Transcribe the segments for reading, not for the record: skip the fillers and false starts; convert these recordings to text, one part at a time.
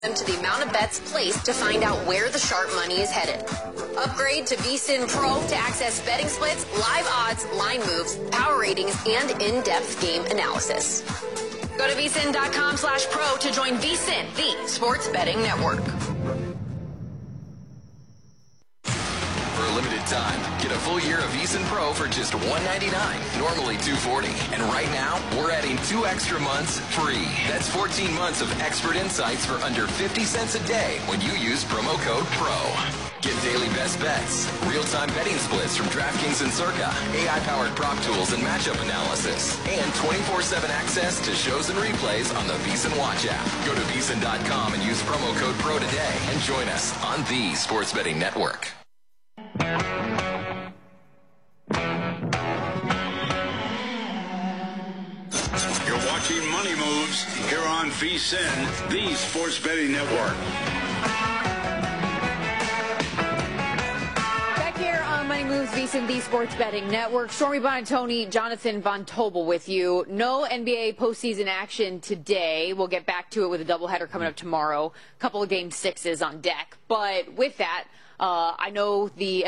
To the amount of bets placed to find out where the sharp money is headed. Upgrade to VSiN Pro to access betting splits, live odds, line moves, power ratings, and in-depth game analysis. Go to vsin.com/pro to join VSiN, the sports betting network. For a limited time, get a full year of VSiN Pro for just $199, normally $240. And right now, we're adding 2 extra months free. That's 14 months of expert insights for under 50 cents a day when you use promo code PRO. Get daily best bets, real-time betting splits from DraftKings and Circa, AI-powered prop tools and matchup analysis, and 24/7 access to shows and replays on the VSiN Watch app. Go to VSiN.com and use promo code PRO today and join us on the Sports Betting Network. You're watching Money Moves here on VSiN, the Sports Betting Network. Back here on Money Moves, VSiN, the Sports Betting Network. Stormy Buonantony, Jonathan Von Tobel with you. No NBA postseason action today. We'll get back to it with a doubleheader coming up tomorrow. A couple of game sixes on deck. But with that, I know the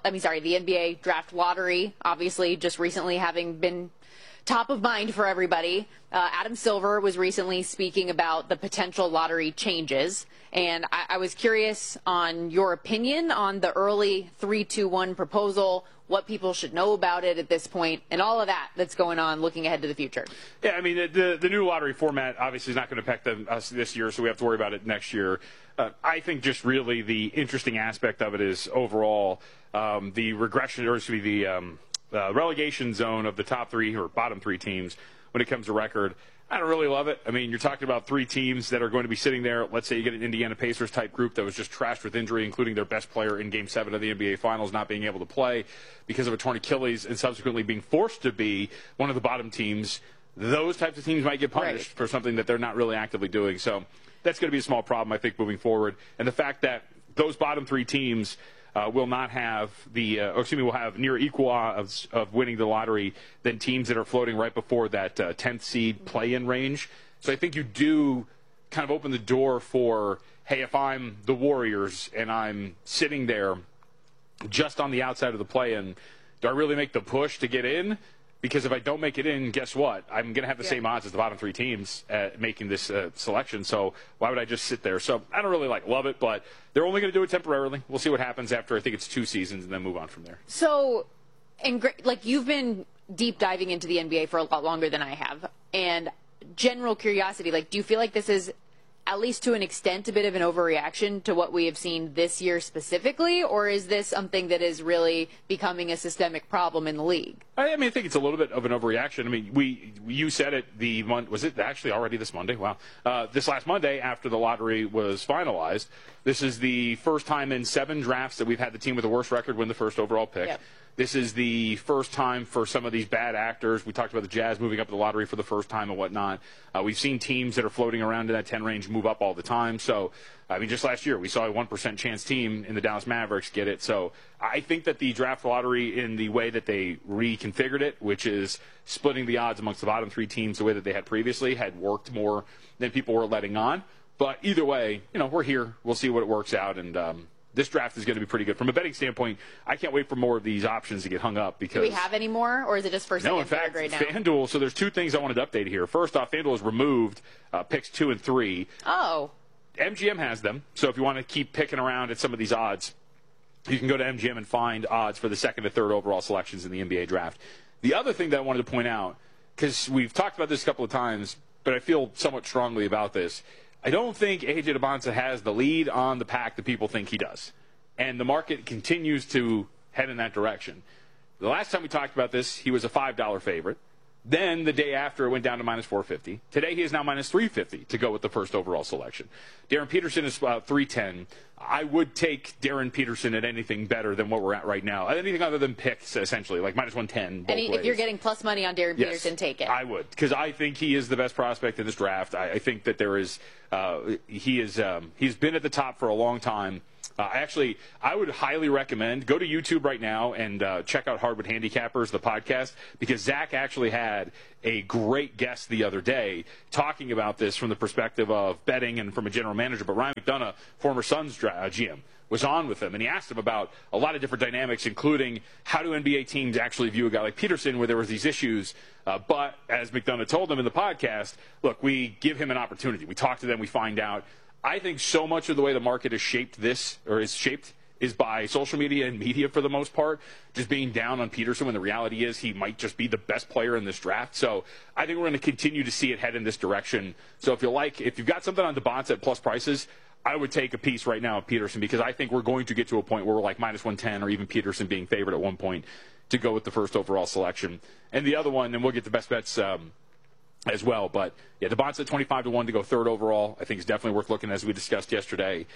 NBA draft lottery, obviously just recently having been top of mind for everybody. Adam Silver was recently speaking about the potential lottery changes, and I was curious on your opinion on the early 3-2-1 proposal, what people should know about it at this point, and all of that's going on looking ahead to the future. Yeah, I mean, the new lottery format obviously is not going to affect us this year, so we have to worry about it next year. I think just really the interesting aspect of it is overall the regression, or excuse me, the relegation zone of the top 3 or bottom 3 teams when it comes to record. I don't really love it. I mean, you're talking about 3 teams that are going to be sitting there. Let's say you get an Indiana Pacers type group that was just trashed with injury, including their best player in Game 7 of the NBA Finals not being able to play because of a torn Achilles and subsequently being forced to be one of the bottom teams. Those types of teams might get punished for something that they're not really actively doing. So that's going to be a small problem, I think, moving forward. And the fact that those bottom 3 teams will not have will have near equal odds of winning the lottery than teams that are floating right before that 10th seed play-in range. So I think you do kind of open the door for, hey, if I'm the Warriors and I'm sitting there just on the outside of the play-in, do I really make the push to get in? Because if I don't make it in, guess what? I'm going to have the same odds as the bottom 3 teams making this selection. So why would I just sit there? So I don't really love it, but they're only going to do it temporarily. We'll see what happens after, I think it's 2 seasons, and then move on from there. So, you've been deep diving into the NBA for a lot longer than I have. And general curiosity, do you feel like this is, at least to an extent, a bit of an overreaction to what we have seen this year specifically, or is this something that is really becoming a systemic problem in the league? I think it's a little bit of an overreaction. I mean, you said it was it actually already this Monday? Wow. This last Monday after the lottery was finalized. This is the first time in 7 drafts that we've had the team with the worst record win the first overall pick. Yep. This is the first time for some of these bad actors. We talked about the Jazz moving up the lottery for the first time and whatnot. We've seen teams that are floating around in that 10 range move up all the time. So, just last year we saw a 1% chance team in the Dallas Mavericks get it. So I think that the draft lottery in the way that they reconfigured it, which is splitting the odds amongst the bottom 3 teams the way that they had previously, had worked more than people were letting on. But either way, we're here. We'll see what it works out. And, this draft is going to be pretty good. From a betting standpoint, I can't wait for more of these options to get hung up. Because do we have any more, or is it just first, second, third right now? FanDuel, so there's 2 things I wanted to update here. First off, FanDuel has removed picks 2 and 3. Oh. MGM has them, so if you want to keep picking around at some of these odds, you can go to MGM and find odds for the 2nd to 3rd overall selections in the NBA draft. The other thing that I wanted to point out, because we've talked about this a couple of times, but I feel somewhat strongly about this, I don't think A.J. Debonsa has the lead on the pack that people think he does. And the market continues to head in that direction. The last time we talked about this, he was a $5 favorite. Then the day after, it went down to minus 450. Today, he is now minus 350 to go with the first overall selection. Darren Peterson is 310. I would take Darren Peterson at anything better than what we're at right now. Anything other than picks, essentially, like minus 110. If you're getting plus money on Darren Peterson, take it. I would, because I think he is the best prospect in this draft. I think that there is he's been at the top for a long time. I would highly recommend go to YouTube right now and check out Hardwood Handicappers, the podcast, because Zach actually had a great guest the other day talking about this from the perspective of betting and from a general manager. But Ryan McDonough, former Suns GM, was on with him, and he asked him about a lot of different dynamics, including how do NBA teams actually view a guy like Peterson where there was these issues. But as McDonough told them in the podcast, look, we give him an opportunity. We talk to them, we find out. I think so much of the way the market is shaped is by social media and media for the most part, just being down on Peterson when the reality is he might just be the best player in this draft. So I think we're going to continue to see it head in this direction. So if you've got something on DeBonce at plus prices, I would take a piece right now of Peterson, because I think we're going to get to a point where we're like minus 110 or even Peterson being favored at one point to go with the first overall selection. And the other one, and we'll get the best bets as well. But, yeah, DeBonce at 25-1 to go third overall, I think is definitely worth looking, as we discussed yesterday.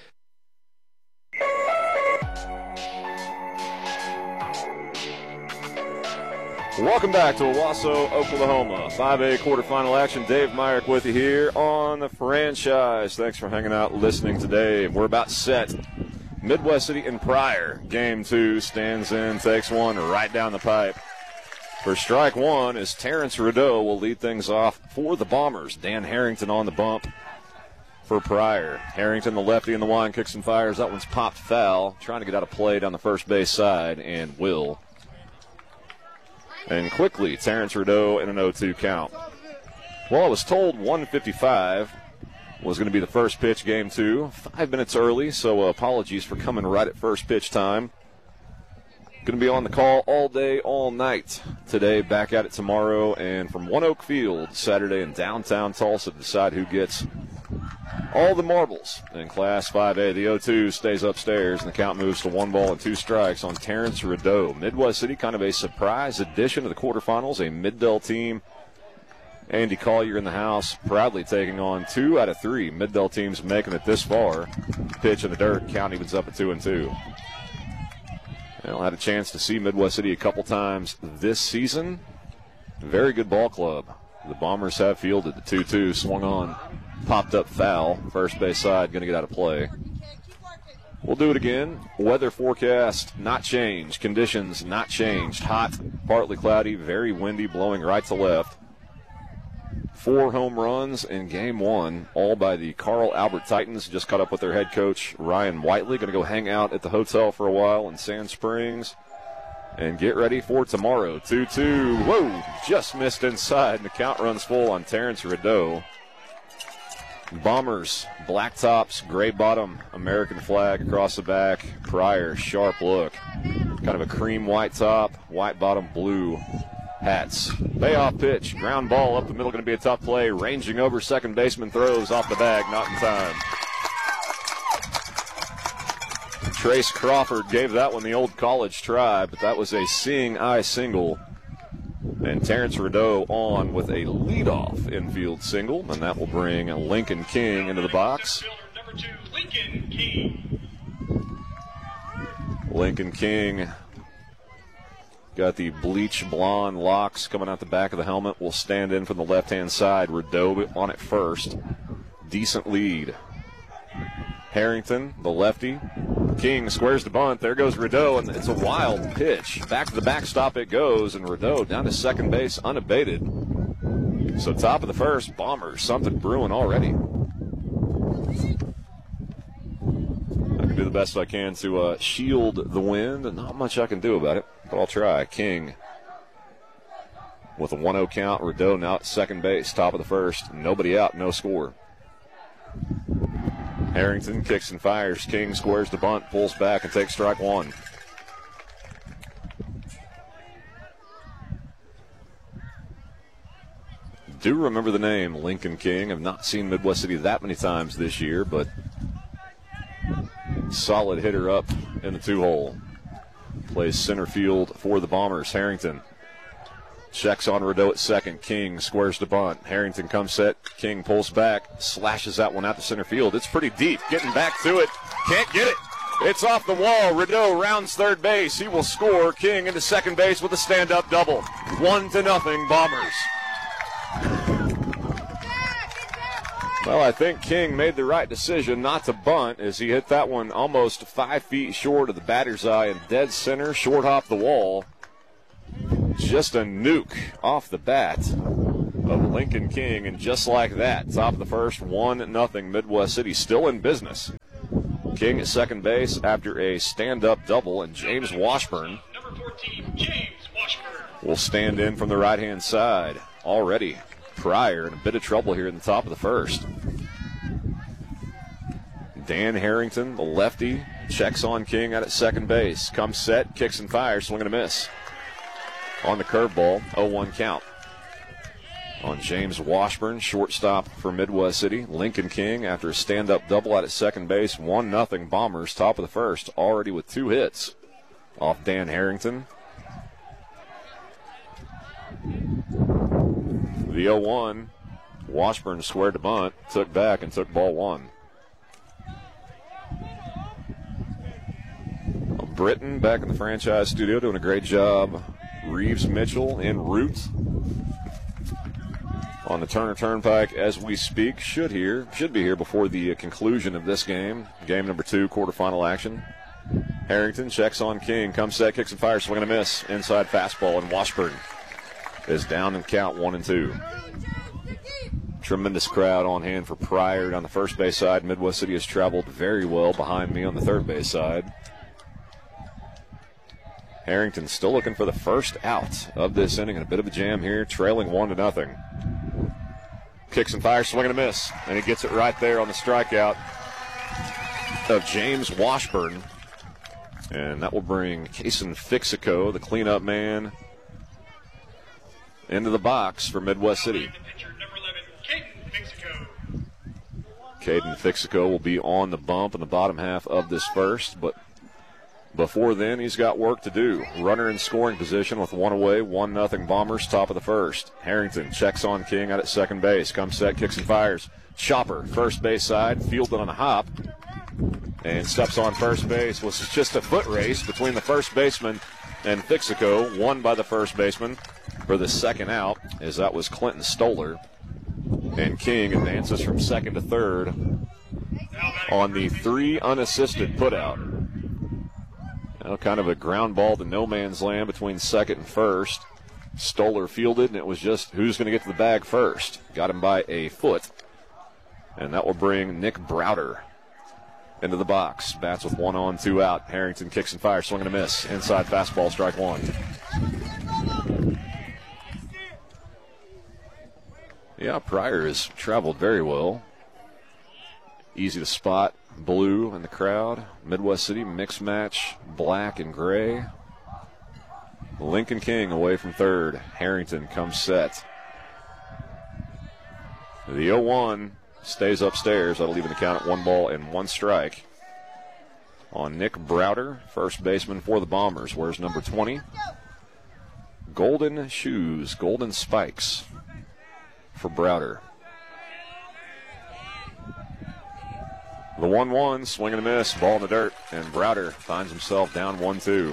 Welcome back to Owasso, Oklahoma. 5A quarterfinal action. Dave Myrick with you here on the franchise. Thanks for hanging out, listening today. We're about set. Midwest City and Pryor. Game 2 stands in, takes one right down the pipe. For strike one is Terrence Rideau will lead things off for the Bombers. Dan Harrington on the bump for Pryor. Harrington, the lefty in the wine, kicks and fires. That one's popped foul. Trying to get out of play down the first base side, and will. And quickly, Terrence Rideau in an 0-2 count. Well, I was told 1:55 was going to be the first pitch, game 2. 5 minutes early, so apologies for coming right at first pitch time. Going to be on the call all day, all night today. Back at it tomorrow, and from One Oak Field Saturday in downtown Tulsa to decide who gets all the marbles in Class 5A. The 0-2 stays upstairs, and the count moves to 1 ball and 2 strikes on Terrence Rideau. Midwest City, kind of a surprise addition to the quarterfinals, a Mid-Del team. Andy Collier in the house, proudly taking on 2 out of 3 Mid-Del teams making it this far. Pitch in the dirt, count evens up at 2-2. Well, had a chance to see Midwest City a couple times this season. Very good ball club. The Bombers have fielded the 2-2, swung on, popped up foul. First base side, going to get out of play. We'll do it again. Weather forecast not changed. Conditions not changed. Hot, partly cloudy, very windy, blowing right to left. 4 home runs in game 1, all by the Carl Albert Titans. Just caught up with their head coach, Ryan Whiteley. Going to go hang out at the hotel for a while in Sand Springs and get ready for tomorrow. 2-2. Whoa, just missed inside, and the count runs full on Terrence Rideau. Bombers, black tops, gray bottom, American flag across the back. Pryor, sharp look. Kind of a cream white top, white bottom, blue hats. Payoff pitch, ground ball up the middle, going to be a tough play. Ranging over, second baseman throws off the bag, not in time. Trace Crawford gave that one the old college try, but that was a seeing eye single. And Terrence Rideau on with a leadoff infield single, and that will bring Lincoln King into the box. Lincoln King got the bleach blonde locks coming out the back of the helmet. Will stand in from the left-hand side. Rideau on it first. Decent lead. Harrington, the lefty. King squares the bunt. There goes Rideau, and it's a wild pitch. Back to the backstop it goes, and Rideau down to second base unabated. So top of the first, Bombers, something brewing already. I can do the best I can to shield the wind, and not much I can do about it, but I'll try. King with a 1-0 count. Rideau now at second base, top of the first. Nobody out, no score. Harrington kicks and fires. King squares the bunt, pulls back, and takes strike one. Do remember the name, Lincoln King. I've not seen Midwest City that many times this year, but solid hitter up in the 2-hole. Plays center field for the Bombers. Harrington checks on Rideau at second. King squares the bunt. Harrington comes set. King pulls back, slashes that one out to center field. It's pretty deep. Getting back to it. Can't get it. It's off the wall. Rideau rounds third base. He will score. King into second base with a stand-up double. 1-0 Bombers. Well, I think King made the right decision not to bunt as he hit that one almost 5 feet short of the batter's eye in dead center, short off the wall. Just a nuke off the bat of Lincoln King, and just like that, top of the first, 1-0 Midwest City, still in business. King at second base after a stand-up double, and James Washburn will stand in from the right-hand side. Already Pryor in a bit of trouble here in the top of the first. Dan Harrington, the lefty, checks on King out at second base. Comes set, kicks and fires, swing and a miss. On the curveball, 0-1 count. On James Washburn, shortstop for Midwest City. Lincoln King, after a stand-up double out at second base, 1-0 Bombers, top of the first, already with 2 hits off Dan Harrington. The 0-1, Washburn squared to bunt, took back and took ball 1. Britton back in the franchise studio doing a great job. Reeves Mitchell en route on the Turner Turnpike as we speak. Should be here before the conclusion of this game. Game number 2, quarterfinal action. Harrington checks on King, comes set, kicks and fires, swing and a miss. Inside fastball, and Washburn is down and count 1-2. Tremendous crowd on hand for Pryor on the first base side. Midwest City has traveled very well behind me on the third base side. Harrington still looking for the first out of this inning, and a bit of a jam here, trailing 1-0. Kicks and fires, swing and a miss, and he gets it right there on the strikeout of James Washburn. And that will bring Kason Fixico, the cleanup man, into the box for Midwest City. Caden Fixico will be on the bump in the bottom half of this first, but before then, he's got work to do. Runner in scoring position with 1 away, 1-0 Bombers, top of the first. Harrington checks on King out at second base. Comes set, kicks and fires. Chopper, first base side, fielded on a hop, and steps on first base. Was just a foot race between the first baseman and Fixico, won by the first baseman for the second out, as that was Clinton Stoller. And King advances from second to third on the 3 unassisted putout. Now kind of a ground ball to no man's land between second and first. Stoller fielded, and it was just who's going to get to the bag first. Got him by a foot. And that will bring Nick Browder into the box. Bats with 1 on, 2 out. Harrington kicks and fires, swing and a miss. Inside fastball, strike 1. Yeah, Pryor has traveled very well. Easy to spot. Blue in the crowd. Midwest City mixed match, black and gray. Lincoln King away from third. Harrington comes set. The 0-1 stays upstairs. That'll leave an account at 1 ball and 1 strike. On Nick Browder, first baseman for the Bombers. Wears number 20. Golden shoes, golden spikes for Browder. The 1-1, swing and a miss, ball in the dirt, and Browder finds himself down 1-2.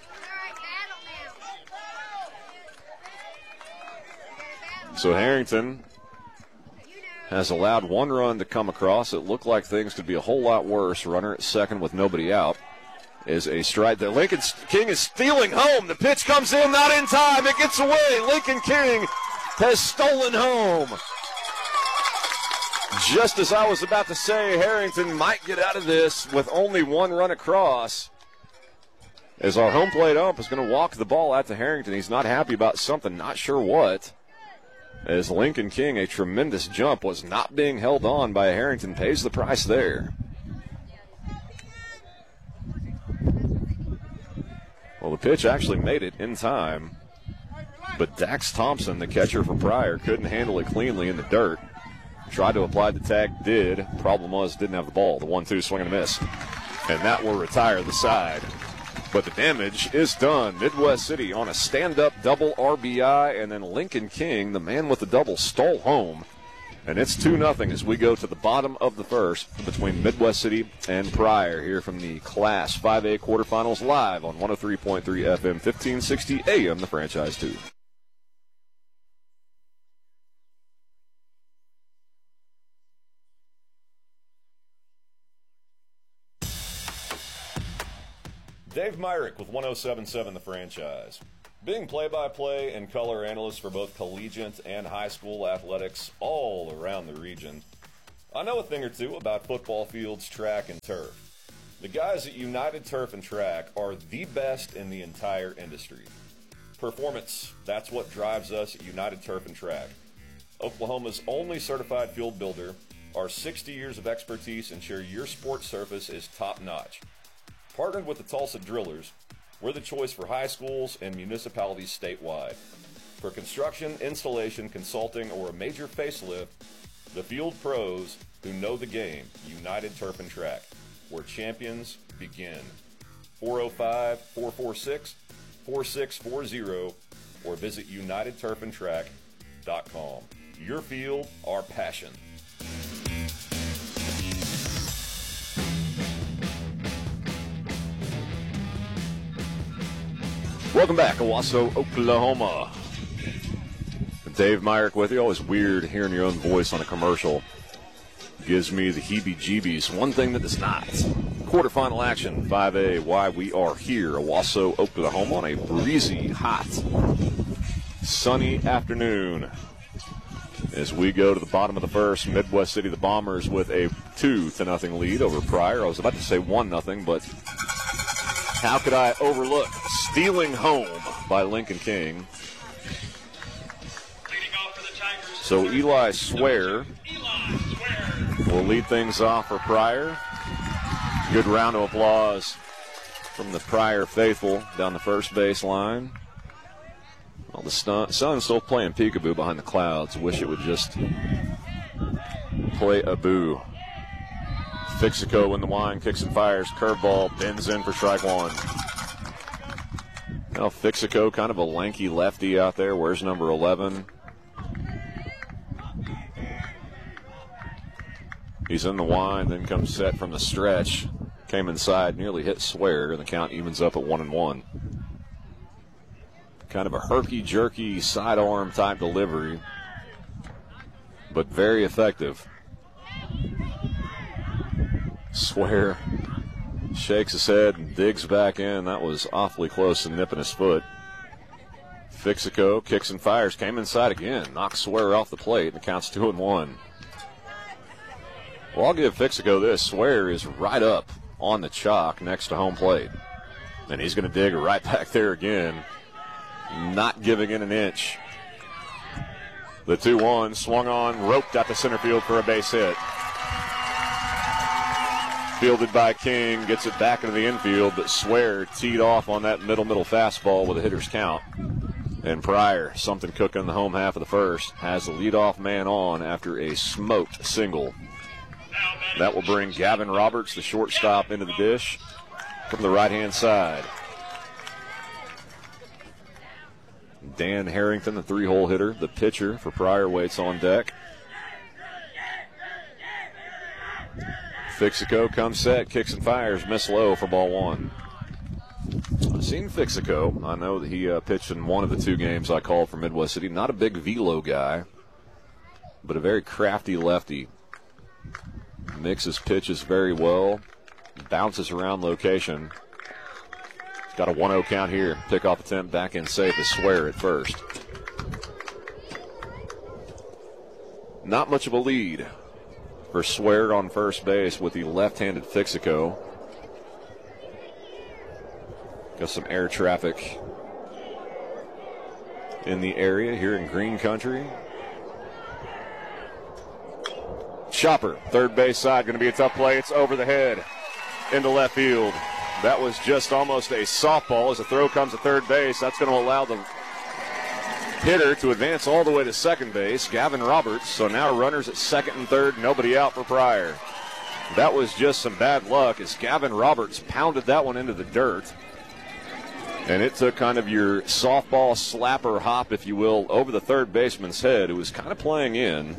So Harrington has allowed 1 run to come across. It looked like things could be a whole lot worse. Runner at second with nobody out is a strike there. Lincoln King is stealing home. The pitch comes in, not in time. It gets away. Lincoln King has stolen home. Just as I was about to say, Harrington might get out of this with only 1 run across, as our home plate ump is going to walk the ball out to Harrington. He's not happy about something, not sure what. As Lincoln King, a tremendous jump, was not being held on by Harrington, pays the price there. Well, the pitch actually made it in time, but Dax Thompson, the catcher for Pryor, couldn't handle it cleanly in the dirt. Tried to apply the tag, did. Problem was, didn't have the ball. The 1-2 swing and a miss. And that will retire the side. But the damage is done. Midwest City on a stand-up double RBI, and then Lincoln King, the man with the double, stole home. And it's 2-0 as we go to the bottom of the first between Midwest City and Pryor here from the Class 5A quarterfinals live on 103.3 FM, 1560 AM, the Franchise 2. Dave Myrick with 107.7 The Franchise. Being play-by-play and color analyst for both collegiate and high school athletics all around the region, I know a thing or two about football fields, track, and turf. The guys at United Turf and Track are the best in the entire industry. Performance, that's what drives us at United Turf and Track. Oklahoma's only certified field builder. Our 60 years of expertise ensure your sports surface is top-notch. Partnered with the Tulsa Drillers, we're the choice for high schools and municipalities statewide. For construction, installation, consulting, or a major facelift, the field pros who know the game, United Turf and Track, where champions begin. 405-446-4640 or visit UnitedTurfandTrack.com. Your field, our passion. Welcome back, Owasso, Oklahoma. Dave Myrick with you. Always weird hearing your own voice on a commercial. Gives me the heebie-jeebies. One thing that does not. Quarterfinal action, 5A, why we are here. Owasso, Oklahoma on a breezy, hot, sunny afternoon. As we go to the bottom of the first, Midwest City, the Bombers with a 2-0 lead over Pryor. I was about to say 1-0, but how could I overlook stealing home by Lincoln King? So Eli Swear will lead things off for Pryor. Good round of applause from the Pryor faithful down the first baseline. Well, the sun's still playing peekaboo behind the clouds. Wish it would just play a boo. Fixico in the line, kicks and fires, curveball, bends in for strike one. Now Fixico, kind of a lanky lefty out there. Where's number 11? He's in the wind, then comes set from the stretch. Came inside, nearly hit Swear, and the count evens up at 1-1. Kind of a herky-jerky sidearm type delivery, but very effective. Swear shakes his head and digs back in. That was awfully close to nipping his foot. Fixico kicks and fires, came inside again, knocks Swear off the plate, and the count's 2-1. Well, I'll give Fixico this. Swear is right up on the chalk next to home plate. And he's going to dig right back there again, not giving in an inch. The 2-1 swung on, roped out to center field for a base hit. Fielded by King, gets it back into the infield, but Swear teed off on that middle fastball with a hitter's count. And Pryor, something cooking in the home half of the first, has the leadoff man on after a smoked single. That will bring Gavin Roberts, the shortstop, into the dish from the right-hand side. Dan Harrington, the 3-hole hitter, the pitcher for Pryor, waits on deck. Fixico comes set, kicks and fires, miss low for ball one. I've seen Fixico. I know that he pitched in one of the two games I called for Midwest City. Not a big velo guy, but a very crafty lefty. Mixes pitches very well, bounces around location. Got a 1-0 count here. Pickoff attempt back in safe to Swear at first. Not much of a lead for Swear on first base with the left-handed Fixico. Got some air traffic in the area here in Green Country. Chopper, third base side, going to be a tough play. It's over the head into left field. That was just almost a softball as the throw comes to third base. That's going to allow the hitter to advance all the way to second base, Gavin Roberts. So now runners at second and third, nobody out for Pryor. That was just some bad luck as Gavin Roberts pounded that one into the dirt. And it took kind of your softball slapper hop, if you will, over the third baseman's head, who was kind of playing in.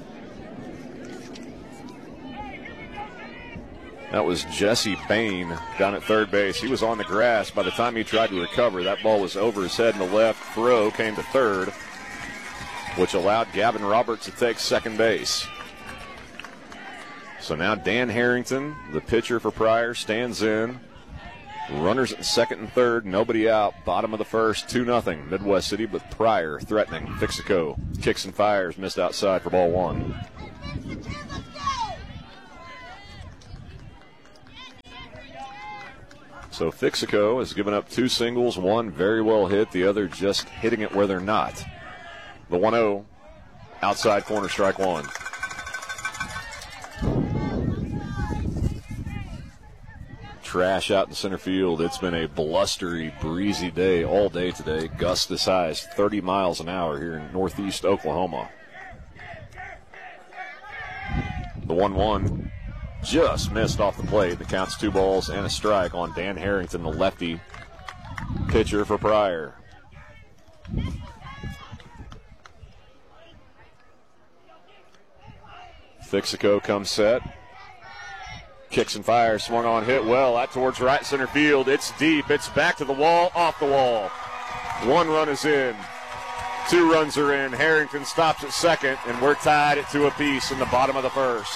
That was Jesse Bain down at third base. He was on the grass by the time he tried to recover. That ball was over his head in the left. Throw came to third, which allowed Gavin Roberts to take second base. So now Dan Harrington, the pitcher for Pryor, stands in. Runners at second and third, nobody out. Bottom of the first, 2-0. Midwest City, but Pryor threatening. Fixico kicks and fires, missed outside for ball one. So Fixico has given up 2 singles, one very well hit, the other just hitting it where they're not. The 1-0, outside corner, strike one. Trash out in center field. It's been a blustery, breezy day all day today. Gusts as high as 30 miles an hour here in northeast Oklahoma. The 1-1 just missed off the plate. The count's 2 balls and a strike on Dan Harrington, the lefty pitcher for Pryor. Fixico comes set. Kicks and fires, swung on, hit well, out towards right center field. It's deep, it's back to the wall, off the wall. 1 run is in, 2 runs are in. Harrington stops at second, and we're tied at 2 apiece in the bottom of the first.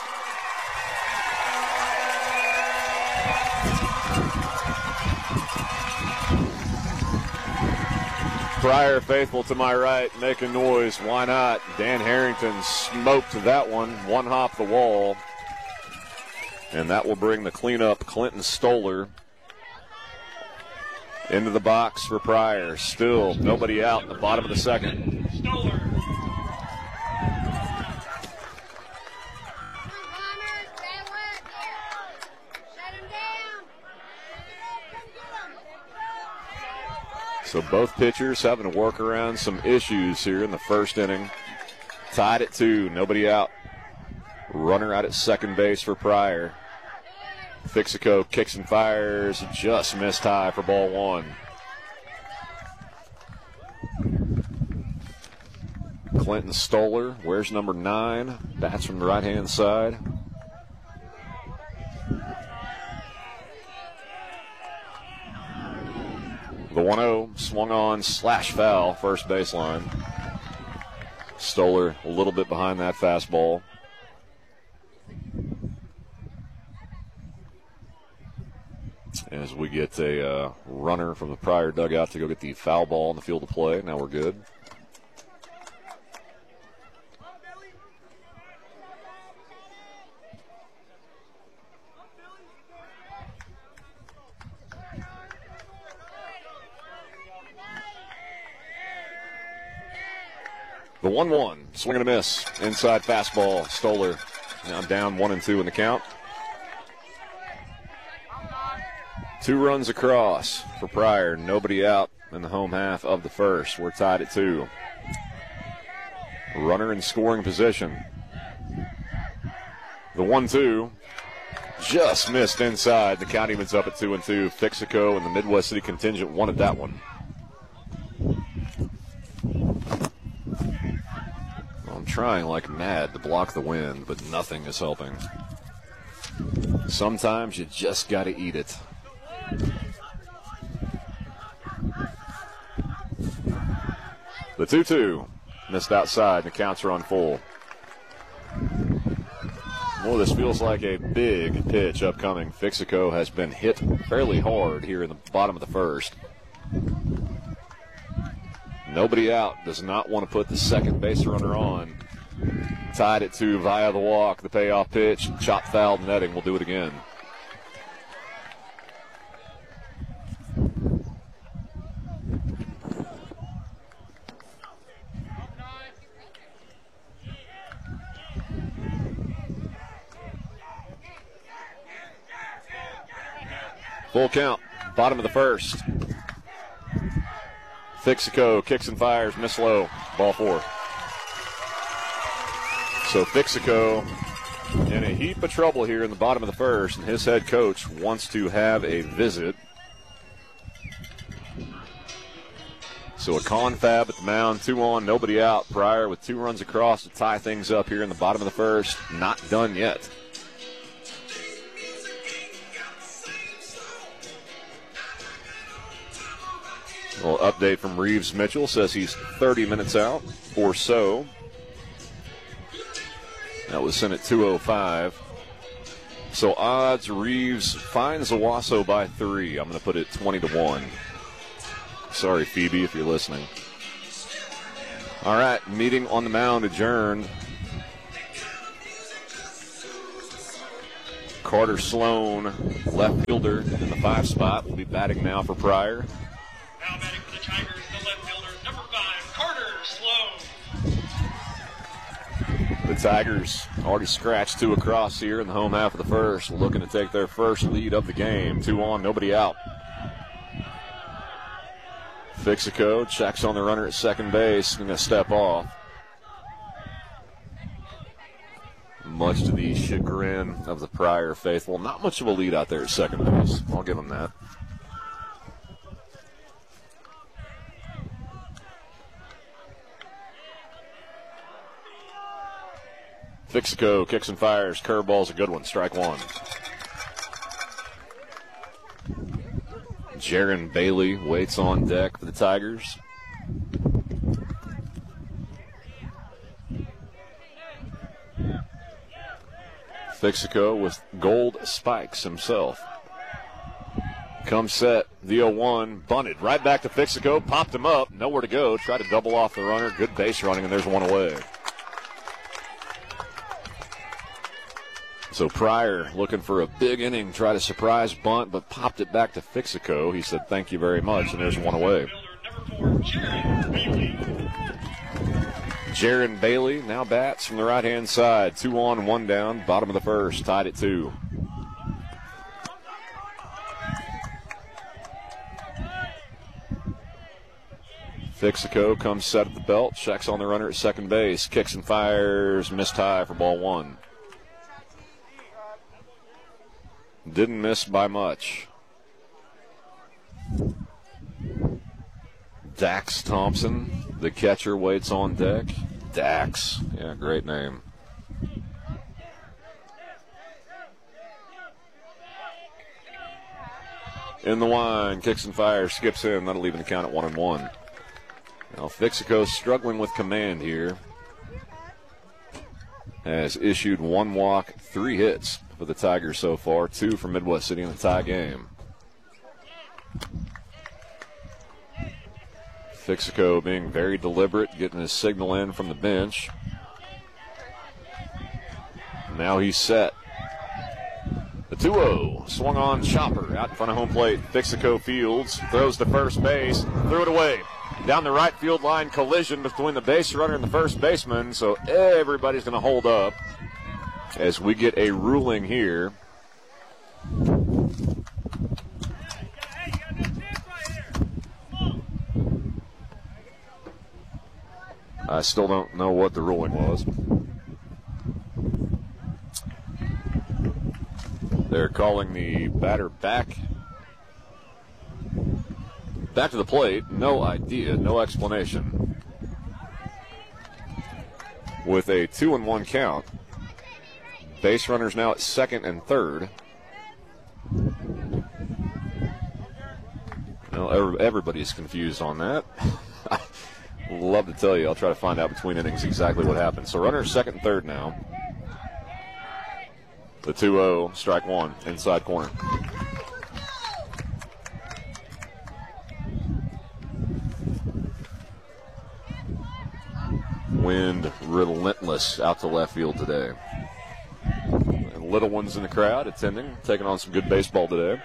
Pryor faithful to my right, making noise. Why not? Dan Harrington smoked that one hop the wall. And that will bring the cleanup, Clinton Stoller, into the box for Pryor. Still nobody out in the bottom of the second. Stoller. So both pitchers having to work around some issues here in the first inning. Tied at 2, nobody out. Runner out at second base for Pryor. Fixico kicks and fires, just missed high for ball one. Clinton Stoller, where's number 9? Bats from the right-hand side. The 1-0 swung on, slash foul, first baseline. Stoller a little bit behind that fastball. As we get a runner from the Pryor dugout to go get the foul ball in the field of play. Now we're good. The 1-1, swing and a miss. Inside fastball, Stoller now down 1-2 in the count. 2 runs across for Pryor. Nobody out in the home half of the first. We're tied at 2. Runner in scoring position. The 1-2 just missed inside. The count evens up at 2-2. Fixico and the Midwest City contingent wanted that one. I'm trying like mad to block the wind, but nothing is helping. Sometimes you just got to eat it. The 2-2 missed outside. The counts are on full. Well, this feels like a big pitch upcoming. Fixico has been hit fairly hard here in the bottom of the first. Nobody out. Does not want to put the second base runner on. Tied at 2 via the walk. The payoff pitch. Chop foul netting. We'll do it again. Full count, bottom of the first. Fixico kicks and fires, miss low, ball 4. So Fixico in a heap of trouble here in the bottom of the first, and his head coach wants to have a visit. So a confab at the mound, 2 on, nobody out. Pryor with 2 runs across to tie things up here in the bottom of the first. Not done yet. A little update from Reeves Mitchell, says he's 30 minutes out or so. That was sent at 2:05. So odds, Reeves finds Owasso by 3. I'm going to put it 20-1. Sorry, Phoebe, if you're listening. All right, meeting on the mound adjourned. Carter Sloan, left fielder in the 5 spot, will be batting now for Pryor. Now batting for the Tigers, the left fielder, number 5, Carter Sloan. The Tigers already scratched 2 across here in the home half of the first, looking to take their first lead of the game. 2 on, nobody out. Fixico checks on the runner at second base and going to step off. Much to the chagrin of the Pryor faithful. Not much of a lead out there at second base. I'll give them that. Fixico kicks and fires. Curveball's a good one. Strike 1. Jaron Bailey waits on deck for the Tigers. Fixico with gold spikes himself. Comes set, the 0-1, bunted right back to Fixico, popped him up, nowhere to go, tried to double off the runner, good base running, and there's 1 away. So Pryor looking for a big inning, tried to surprise bunt, but popped it back to Fixico. He said, thank you very much, and there's 1 away. Jaron Bailey now bats from the right-hand side. 2 on, 1 down, bottom of the first, tied at 2. Fixico comes set at the belt, checks on the runner at second base, kicks and fires, missed high for ball 1. Didn't miss by much. Dax Thompson, the catcher, waits on deck. Dax, yeah, great name. In the line, kicks and fires, skips in, that'll leave the count at 1-1. Now Fixico struggling with command here. Has issued 1 walk, 3 hits for the Tigers so far, 2 for Midwest City in the tie game. Fixico being very deliberate, getting his signal in from the bench. Now he's set. The 2-0, swung on Chopper out in front of home plate. Fixico fields, throws to first base, threw it away. Down the right field line, collision between the base runner and the first baseman, so everybody's going to hold up as we get a ruling here. I still don't know what the ruling was. They're calling the batter back to the plate. No idea, no explanation. With a 2-1 count. Base runners now at second and third. Well, everybody's confused on that. Love to tell you. I'll try to find out between innings exactly what happened. So runners second and third now. The 2-0, strike 1, inside corner. Wind relentless out to left field today. And little ones in the crowd attending, taking on some good baseball today.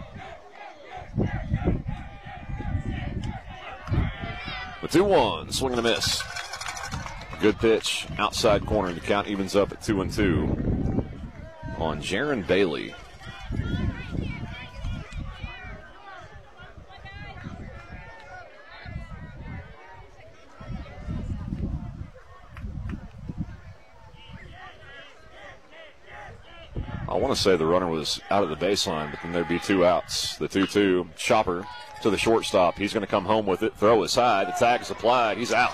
The 2-1, swing and a miss. Good pitch, outside corner. The count evens up at 2-2 on Jaron Bailey. I want to say the runner was out of the baseline, but then there'd be 2 outs. The 2-2, Chopper to the shortstop. He's going to come home with it. Throw is high. The tag is applied. He's out.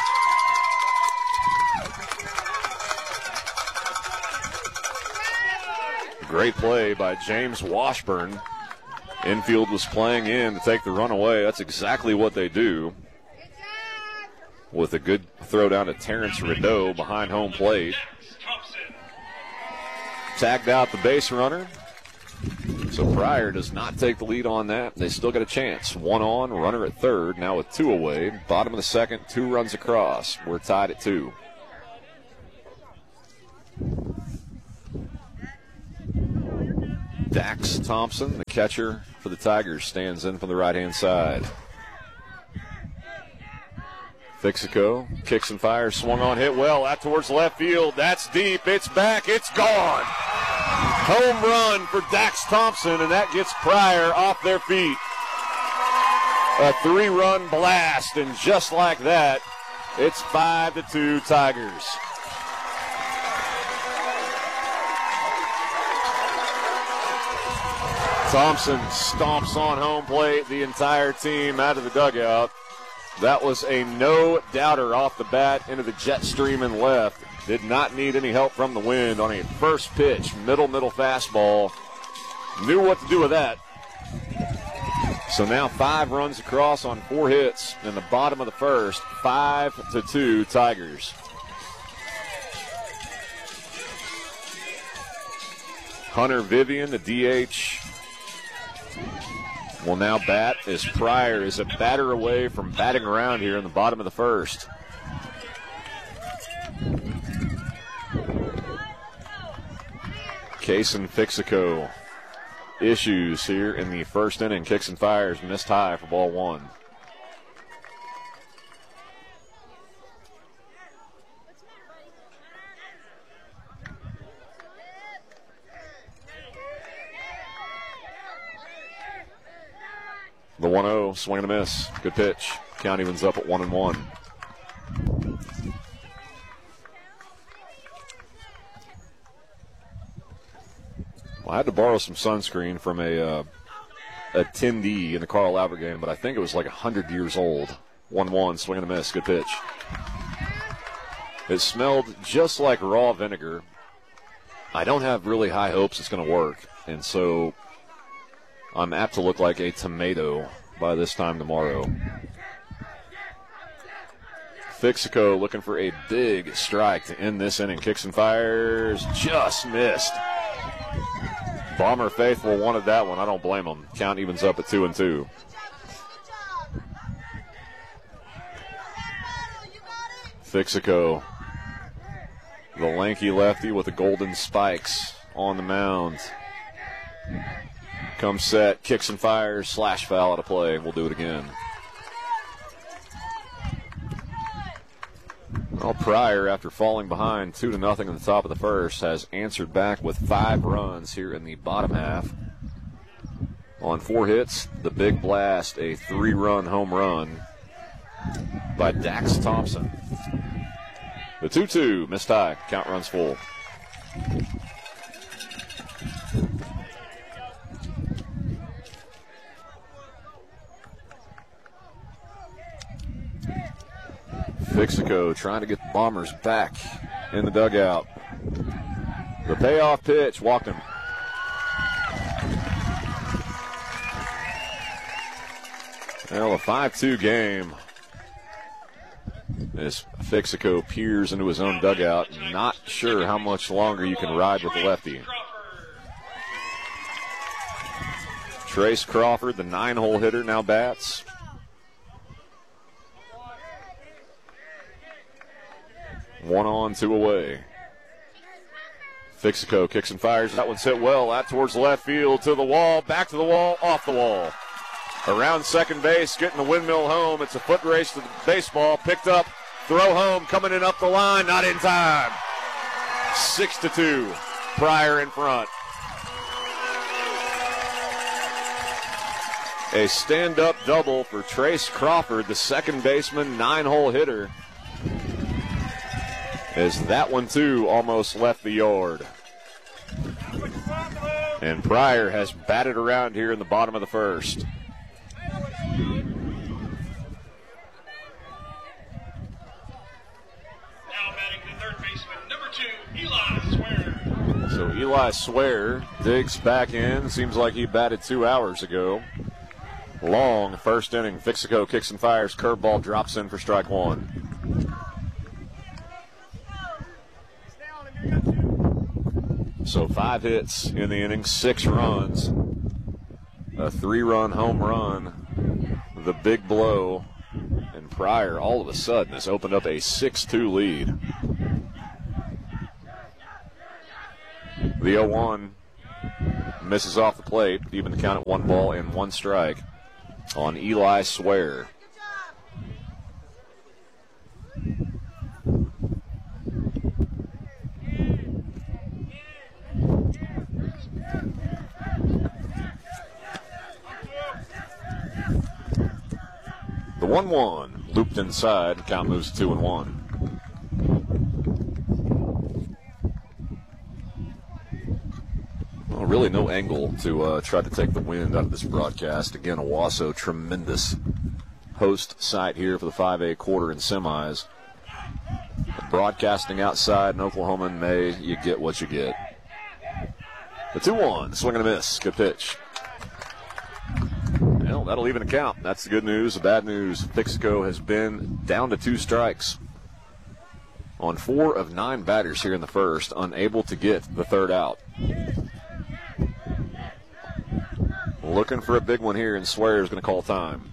Great play by James Washburn. Infield was playing in to take the run away. That's exactly what they do. With a good throw down to Terrence Rideau behind home plate. tagged out the base runner. So Pryor does not take the lead on that. They still got a chance. 1 on, runner at third, now with 2 away. Bottom of the second, 2 runs across. We're tied at 2. Dax Thompson, the catcher for the Tigers, stands in from the right-hand side. Fixico kicks and fires, swung on, hit well, out towards left field. That's deep, it's back, it's gone. Home run for Dax Thompson, and that gets Pryor off their feet. A 3-run blast, and just like that, it's 5-2 Tigers. Thompson stomps on home plate, the entire team out of the dugout. That was a no-doubter off the bat into the jet stream and left. Did not need any help from the wind on a first pitch, middle fastball. Knew what to do with that. So now 5 runs across on 4 hits in the bottom of the first. 5-2 Tigers. Hunter Vivian, the DH, will now bat as Pryor is a batter away from batting around here in the bottom of the first. Kaysen Fixico issues here in the first inning. Kicks and fires, missed high for ball 1. The 1-0, swing and a miss. Good pitch. Count evens up at 1-1. Well, I had to borrow some sunscreen from a attendee in the Carl Albert game, but I think it was like 100 years old. 1-1, swing and a miss. Good pitch. It smelled just like raw vinegar. I don't have really high hopes it's going to work, and so I'm apt to look like a tomato by this time tomorrow. Fixico looking for a big strike to end this inning. Kicks and fires, just missed. Bomber faithful wanted that one. I don't blame him. Count evens up at 2-2. Fixico, the lanky lefty with the golden spikes on the mound. Comes set, kicks and fires, slash foul out of play. We'll do it again. Well, Pryor, after falling behind 2-0 in the top of the first, has answered back with 5 runs here in the bottom half. On 4 hits, the big blast, a 3-run home run by Dax Thompson. The 2-2, missed high, count runs full. Fixico trying to get the Bombers back in the dugout. The payoff pitch, walked him. Well, a 5-2 game as Fixico peers into his own dugout. Not sure how much longer you can ride with the lefty. Trace Crawford, the 9-hole hitter, now bats. One on, 2 away. Fixico kicks and fires. That one's hit well out towards left field, to the wall, back to the wall, off the wall. Around second base, getting the windmill home. It's a foot race to the baseball. Picked up, throw home, coming in up the line, not in time. 6-2, Pryor in front. A stand-up double for Trace Crawford, the second baseman, 9-hole hitter. As that one, too, almost left the yard. And Pryor has batted around here in the bottom of the first. Now batting the third baseman, number 2, Eli Swear. So Eli Swear digs back in. Seems like he batted 2 hours ago. Long first inning. Fixico kicks and fires. Curveball drops in for strike 1. So 5 hits in the inning, 6 runs, a 3-run home run, the big blow, and Pryor all of a sudden has opened up a 6-2 lead. The 0-1 misses off the plate, even the count at 1 ball and 1 strike on Eli Swear. The 1-1 looped inside. Count moves to 2-1. Well, really no angle to try to take the wind out of this broadcast. Again, Owasso, tremendous host site here for the 5A quarter and semis. Broadcasting outside in Oklahoma in May, you get what you get. The 2-1, swing and a miss. Good pitch. Well, that'll even the count. That's the good news. The bad news, Pixico has been down to 2 strikes on 4 of 9 batters here in the first, unable to get the 3rd out. Looking for a big one here, and Swear is going to call time.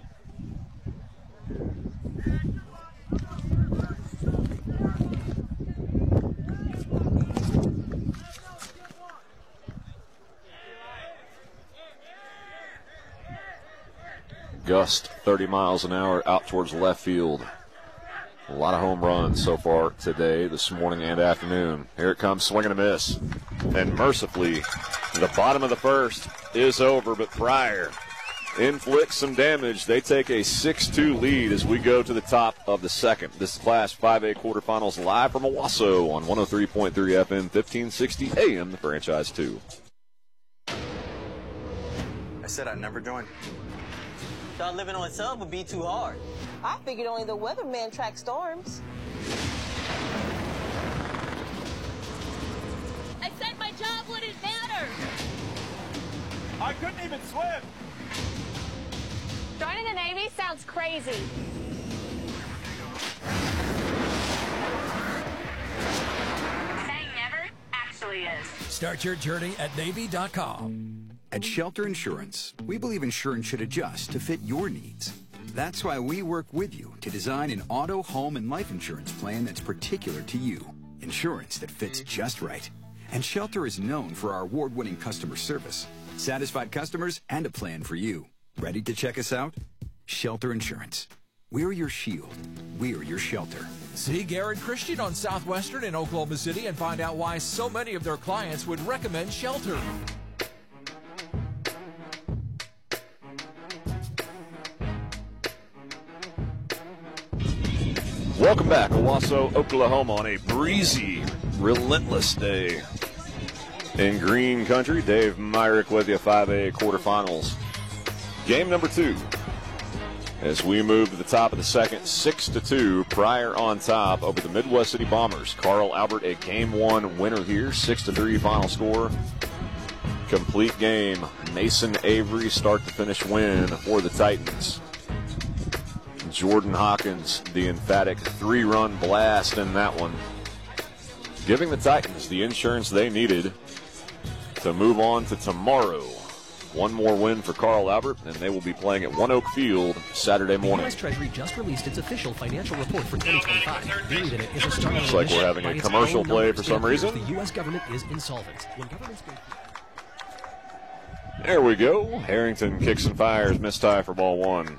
Gust 30 miles an hour out towards left field. A lot of home runs so far today, this morning and afternoon. Here it comes, swing and a miss. And mercifully, the bottom of the first is over, but Pryor inflicts some damage. They take a 6-2 lead as we go to the top of the second. This is Class 5A quarterfinals live from Owasso on 103.3 FM, 1560 AM, the Franchise 2. I said I'd never join. Thought living on sub would be too hard. I figured only the weatherman tracks storms. I said my job wouldn't matter. I couldn't even swim. Joining the Navy sounds crazy. Saying never actually is. Start your journey at Navy.com. At Shelter Insurance, we believe insurance should adjust to fit your needs. That's why we work with you to design an auto, home, and life insurance plan that's particular to you. Insurance that fits just right. And Shelter is known for our award-winning customer service, satisfied customers, and a plan for you. Ready to check us out? Shelter Insurance. We're your shield. We're your shelter. See Garrett Christian on Southwestern in Oklahoma City and find out why so many of their clients would recommend Shelter. Welcome back, Owasso, Oklahoma, on a breezy, relentless day in Green Country. Dave Myrick with you, 5A quarterfinals. Game number 2. As we move to the top of the second, 6-2, Pryor on top over the Midwest City Bombers. Carl Albert, a Game 1 winner here, 6-3 final score. Complete game, Mason Avery start to finish win for the Titans. Jordan Hawkins, the emphatic 3-run blast in that one, giving the Titans the insurance they needed to move on to tomorrow. One more win for Carl Albert, and they will be playing at One Oak Field Saturday morning. The U.S. Treasury just released its official financial report for 2025. Believe in it is a start. Looks like we're having a commercial play for some reason. The U.S. government is insolvent. When governments go... There we go. Harrington kicks and fires, missed tie for ball 1.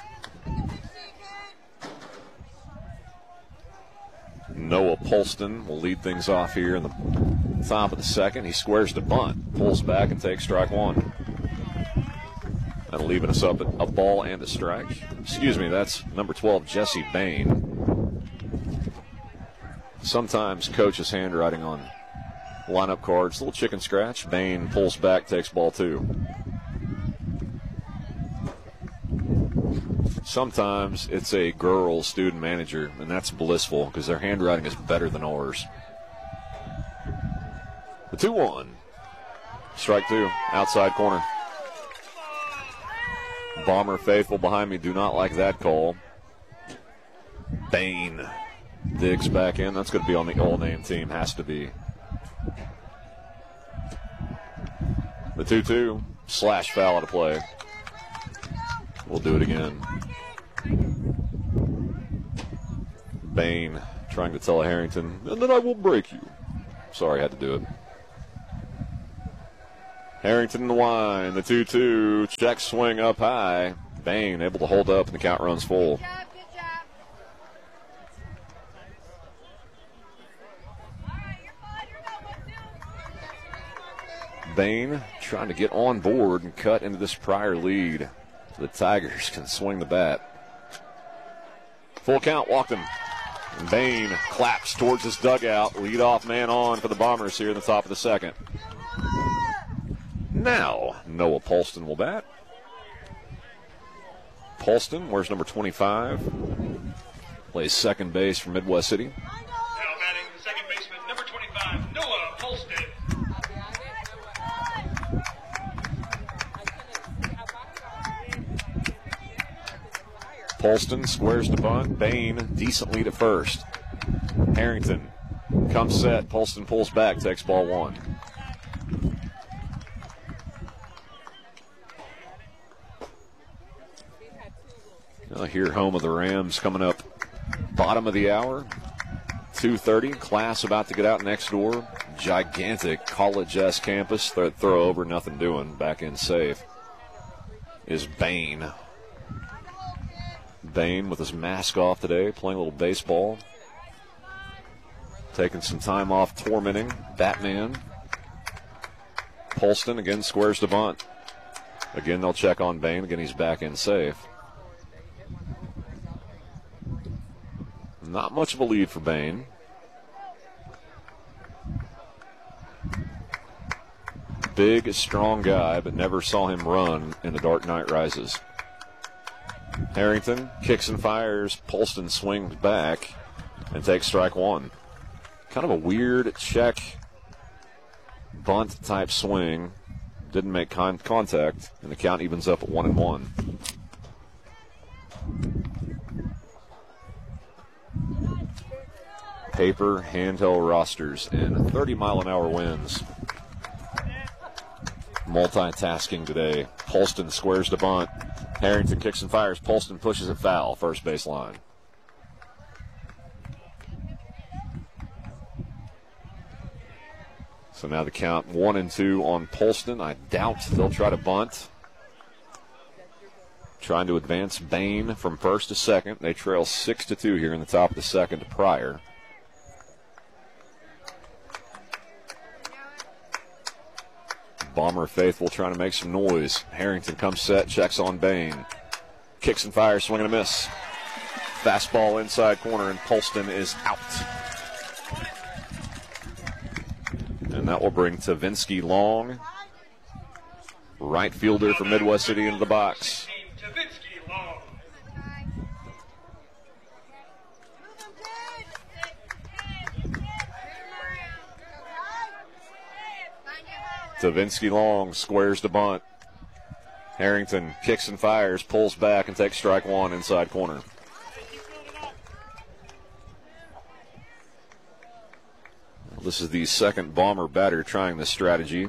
Noah Polston will lead things off here in the top of the second. He squares to bunt, pulls back and takes strike 1. That'll leaving us up at a ball and a strike. Excuse me, that's number 12, Jesse Bain. Sometimes coach's handwriting on lineup cards, little chicken scratch. Bain pulls back, takes ball 2. Sometimes it's a girl student manager, and that's blissful because their handwriting is better than ours. The 2-1. Strike 2, outside corner. Bomber faithful behind me do not like that call. Bain digs back in. That's going to be on the all-name team, has to be. The 2-2. Slash foul out of play. We'll do it again. Bain trying to tell Harrington, and then I will break you. Sorry, I had to do it. Harrington and Wine, the 2-2. Check swing up high. Bain able to hold up, and the count runs full. Bain trying to get on board and cut into this prior lead. The Tigers can swing the bat. Full count, walked him. And Bain claps towards his dugout. Lead-off man on for the Bombers here in the top of the second. Now, Noah Polston will bat. Polston, where's number 25? Plays second base for Midwest City. Now batting the second baseman, number 25, Noah Polston. Polston squares the bunt. Bain, decent lead at first. Harrington comes set. Polston pulls back, takes ball one. Here, home of the Rams coming up bottom of the hour. 2:30. Class about to get out next door. Gigantic College-esque campus. Throw over, nothing doing. Back in safe is Bain. Bain with his mask off today, playing a little baseball. Taking some time off tormenting Batman. Polston again squares the bunt. Again, they'll check on Bain. Again, he's back in safe. Not much of a lead for Bain. Big, strong guy, but never saw him run in The Dark Knight Rises. Harrington kicks and fires. Polston swings back and takes strike one. Kind of a weird check bunt type swing. Didn't make contact, and the count evens up at 1-1. Paper handheld rosters and 30-mile-an-hour winds. Multitasking today. Polston squares the bunt. Harrington kicks and fires. Polston pushes it foul, first base line. So now the count 1-2 on Polston. I doubt they'll try to bunt. Trying to advance Bain from first to second. They trail 6-2 here in the top of the second to Pryor. Bomber faithful trying to make some noise. Harrington comes set, checks on Bain. Kicks and fires, swing and a miss. Fastball inside corner, and Polston is out. And that will bring Tavinsky Long, right fielder for Midwest City, into the box. Tavinsky Long squares the bunt. Harrington kicks and fires, pulls back, and takes strike one inside corner. This is the second Bomber batter trying this strategy.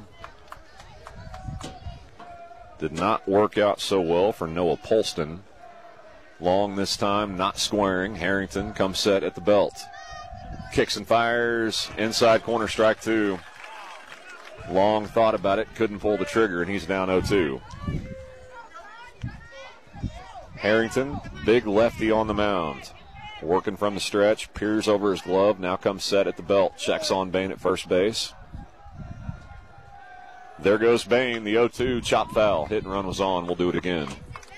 Did not work out so well for Noah Polston. Long this time, not squaring. Harrington comes set at the belt. Kicks and fires, inside corner, strike two. Long thought about it, couldn't pull the trigger, and he's down 0-2. Harrington, big lefty on the mound. Working from the stretch, peers over his glove, now comes set at the belt, checks on Bain at first base. There goes Bain, the 0-2, chop foul. Hit and run was on, we'll do it again.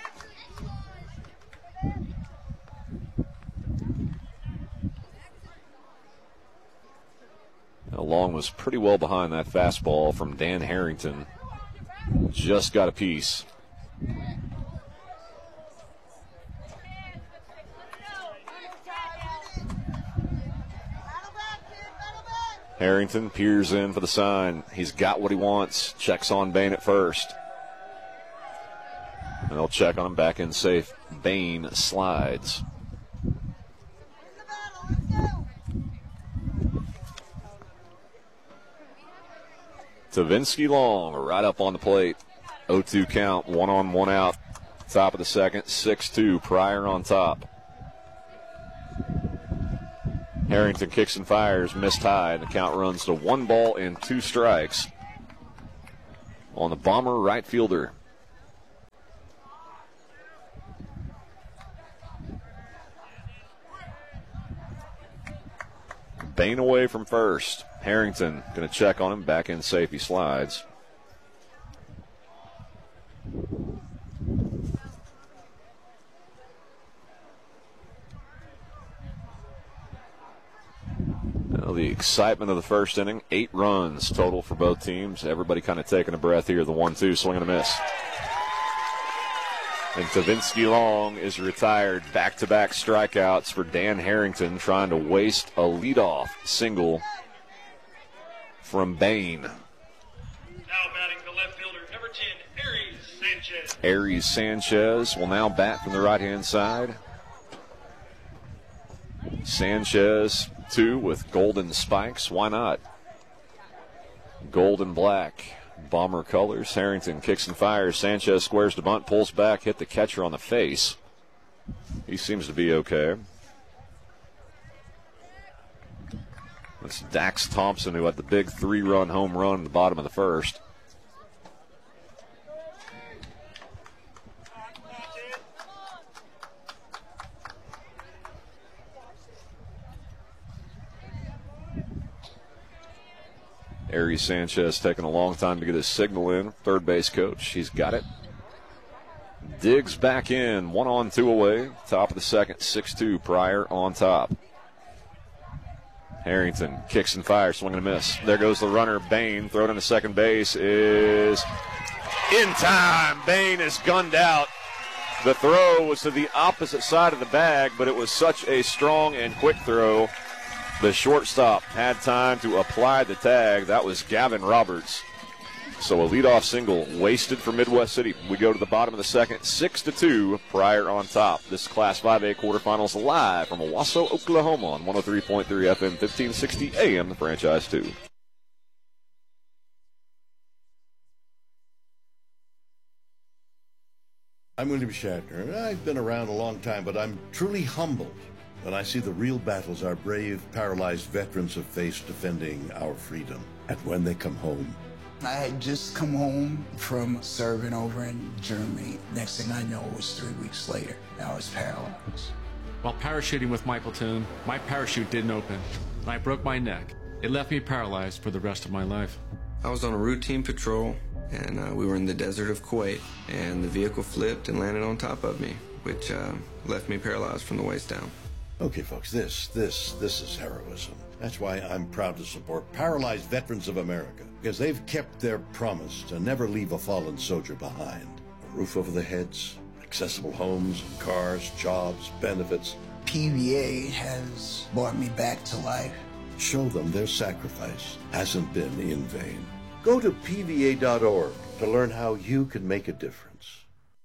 Long was pretty well behind that fastball from Dan Harrington. Just got a piece. Harrington peers in for the sign. He's got what he wants. Checks on Bain at first. And they'll check on him back in safe. Bain slides. Tavinsky Long right up on the plate. 0-2 count, 1 on, 1 out. Top of the second, 6-2, Pryor on top. Harrington kicks and fires, missed high, and the count runs to 1 ball and 2 strikes on the Bomber right fielder. Bain away from first. Harrington going to check on him, back in safe, he slides. Well, the excitement of the first inning, 8 runs total for both teams. Everybody kind of taking a breath here. The 1-2, swing and a miss. And Tavinsky Long is retired. Back-to-back strikeouts for Dan Harrington, trying to waste a leadoff single from Bain. Now batting the left fielder, number 10, Aries Sanchez. Aries Sanchez will now bat from the right-hand side. Sanchez, 2 with golden spikes. Why not? Gold and black. Bomber colors. Harrington kicks and fires. Sanchez squares to bunt, pulls back, hit the catcher on the face. He seems to be okay. That's Dax Thompson, who had the big 3-run home run at the bottom of the first. Aries Sanchez taking a long time to get his signal in. Third base coach, he's got it. Diggs back in, 1 on, 2 away. Top of the second, 6-2, Pryor on top. Harrington kicks and fires, swing and a miss. There goes the runner, Bain, thrown into second base is in time. Bain is gunned out. The throw was to the opposite side of the bag, but it was such a strong and quick throw. The shortstop had time to apply the tag. That was Gavin Roberts. So a leadoff single wasted for Midwest City. We go to the bottom of the second, 6-2, Pryor on top. This is Class 5A quarterfinals live from Owasso, Oklahoma on 103.3 FM, 1560 AM, the Franchise 2. I'm William Shatner. I've been around a long time, but I'm truly humbled when I see the real battles our brave, paralyzed veterans have faced defending our freedom. And when they come home. I had just come home from serving over in Germany. Next thing I know, it was 3 weeks later. I was paralyzed. While parachuting with my platoon, my parachute didn't open, and I broke my neck. It left me paralyzed for the rest of my life. I was on a routine patrol, and we were in the desert of Kuwait, and the vehicle flipped and landed on top of me, which left me paralyzed from the waist down. Okay, folks, this is heroism. That's why I'm proud to support Paralyzed Veterans of America, because they've kept their promise to never leave a fallen soldier behind. A roof over their heads, accessible homes, cars, jobs, benefits. PVA has brought me back to life. Show them their sacrifice hasn't been in vain. Go to PVA.org to learn how you can make a difference.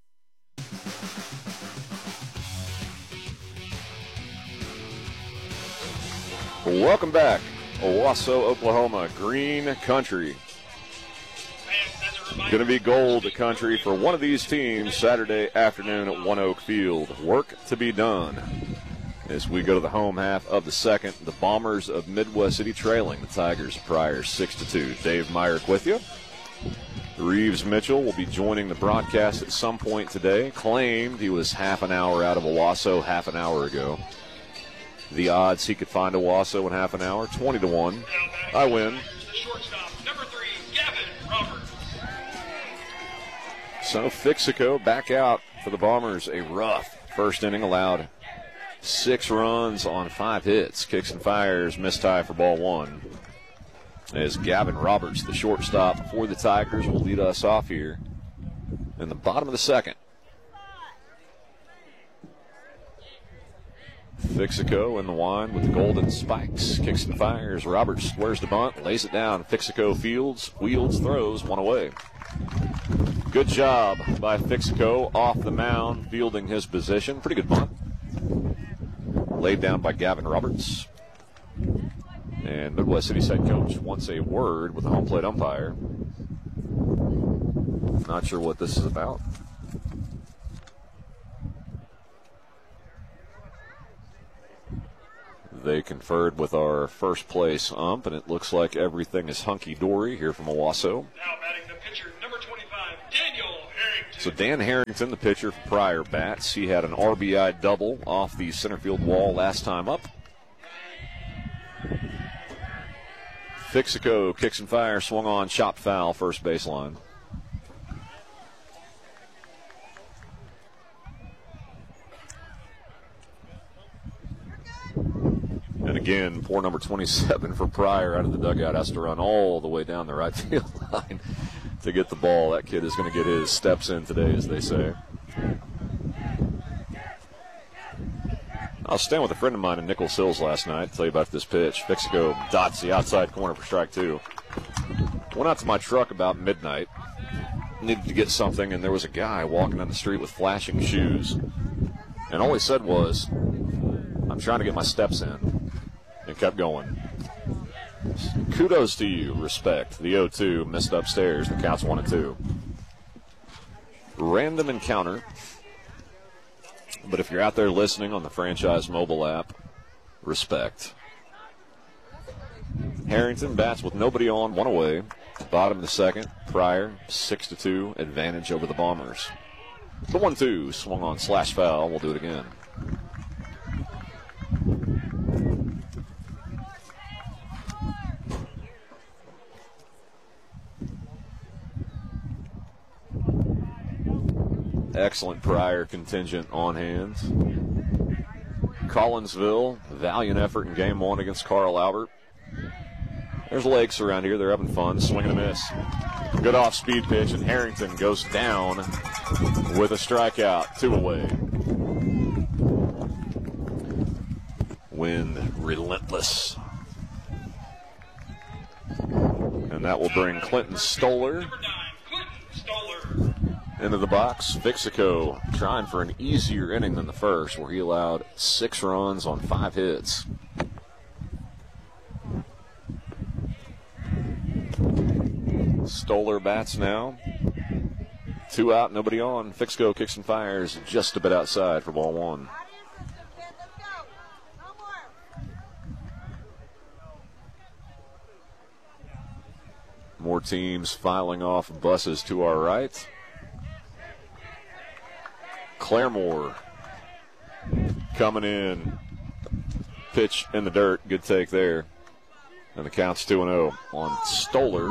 Welcome back. Owasso, Oklahoma, green country. Going to be gold country for one of these teams Saturday afternoon at One Oak Field. Work to be done. As we go to the home half of the second, the Bombers of Midwest City trailing the Tigers Pryor 6-2. Dave Myrick with you. Reeves Mitchell will be joining the broadcast at some point today. Claimed he was half an hour out of Owasso half an hour ago. The odds he could find Owasso in half an hour, 20-1. I win. Number 3, Gavin Roberts. So Fixico back out for the Bombers. A rough first inning, allowed 6 runs on 5 hits. Kicks and fires, missed tie for ball 1. As Gavin Roberts, the shortstop for the Tigers, will lead us off here in the bottom of the second. Fixico in the wine with the golden spikes. Kicks and fires. Roberts squares the bunt, lays it down. Fixico fields, throws, 1 away. Good job by Fixico off the mound, fielding his position. Pretty good bunt. Laid down by Gavin Roberts. And Midwest City's head coach wants a word with the home plate umpire. Not sure what this is about. They conferred with our first place ump, and it looks like everything is hunky-dory here from Owasso. Now batting the pitcher, number 25, Daniel Harrington. So Dan Harrington, the pitcher for Pryor bats. He had an RBI double off the center field wall last time up. Fixico kicks and fires, swung on, chopped foul, first baseline. And again, poor number 27 for Pryor out of the dugout has to run all the way down the right field line to get the ball. That kid is going to get his steps in today, as they say. I was staying with a friend of mine in Nichols Hills last night to tell you about this pitch. Fixico dots the outside corner for strike two. Went out to my truck about midnight. Needed to get something, and there was a guy walking down the street with flashing shoes. And all he said was, "I'm trying to get my steps in," and kept going. Kudos to you. Respect. The 0-2 missed upstairs. The count's 1-2. Random encounter. But if you're out there listening on the franchise mobile app, respect. Harrington bats with nobody on, one away. Bottom of the second. Pryor, 6-2, advantage over the Bombers. The 1-2 swung on slash foul. We'll do it again. Excellent Pryor contingent on hand. Collinsville, valiant effort in game one against Carl Albert. There's lakes around here. They're having fun. Swing and a miss. Good off-speed pitch, and Harrington goes down with a strikeout. 2 away. Wind relentless. And that will bring Clinton Stoller into the box. Fixico trying for an easier inning than the first, where he allowed 6 runs on 5 hits. Stoller bats now. 2 out, nobody on. Fixico kicks and fires just a bit outside for ball 1. More teams filing off buses to our right. Claremore coming in. Pitch in the dirt. Good take there. And the count's 2-0 on Stoller.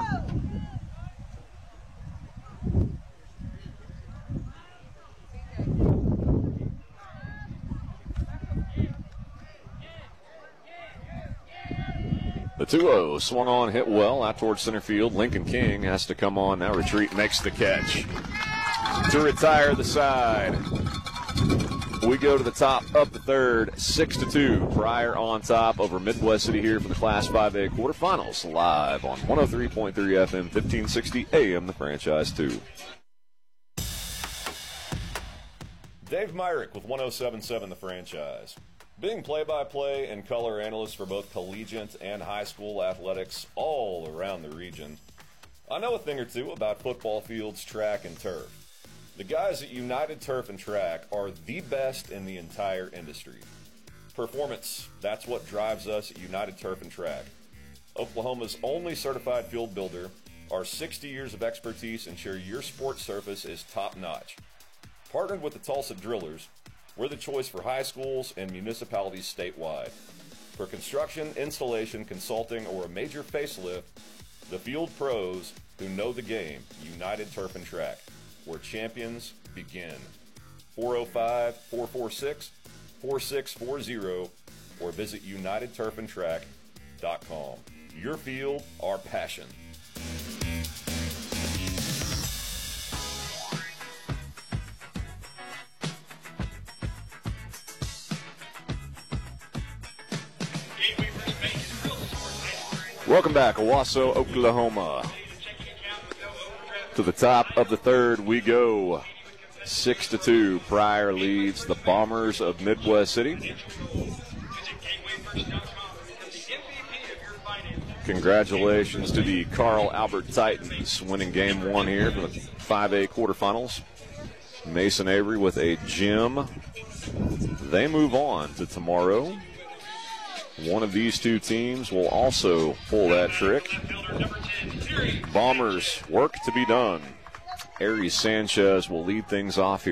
The 2-0 swung on, hit well out towards center field. Lincoln King has to come on now. Retreat makes the catch to retire the side. We go to the top of the third, 6-2. Pryor on top over Midwest City here for the Class 5A quarterfinals, live on 103.3 FM, 1560 AM, the Franchise 2. Dave Myrick with 107.7 The Franchise. Being play-by-play and color analyst for both collegiate and high school athletics all around the region, I know a thing or two about football fields, track, and turf. The guys at United Turf and Track are the best in the entire industry. Performance, that's what drives us at United Turf and Track. Oklahoma's only certified field builder, our 60 years of expertise ensure your sports surface is top-notch. Partnered with the Tulsa Drillers, we're the choice for high schools and municipalities statewide. For construction, installation, consulting, or a major facelift, the field pros who know the game, United Turf and Track, where champions begin. 405-446-4640 or visit UnitedTurfandTrack.com. Your field, our passion. Welcome back, Owasso, Oklahoma. To the top of the third we go. 6-2. Pryor leads the Bombers of Midwest City. Congratulations to the Carl Albert Titans winning game one here for the 5A quarterfinals. Mason Avery with a gem. They move on to tomorrow. One of these two teams will also pull that trick. Bombers, work to be done. Aries Sanchez will lead things off here.